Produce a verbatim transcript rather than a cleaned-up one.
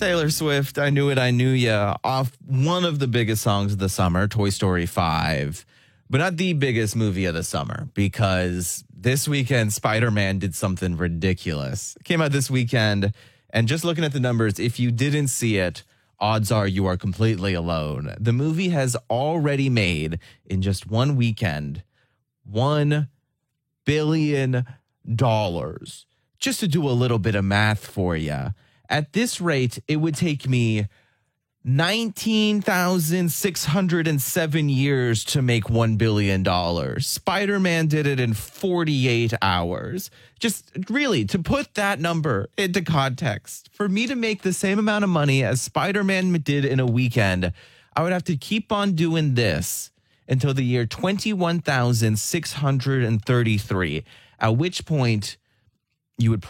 Taylor Swift, I Knew It, I Knew Ya, off one of the biggest songs of the summer, Toy Story five, but not the biggest movie of the summer, because this weekend Spider-Man did something ridiculous. It came out this weekend, and just looking at the numbers, if you didn't see it, odds are you are completely alone. The movie has already made, in just one weekend, one billion dollars. Just to do a little bit of math for you, at this rate, it would take me nineteen thousand six hundred seven years to make one billion dollars. Spider-Man did it in forty-eight hours. Just really, to put that number into context, for me to make the same amount of money as Spider-Man did in a weekend, I would have to keep on doing this until the year twenty-one thousand six hundred thirty-three, at which point you would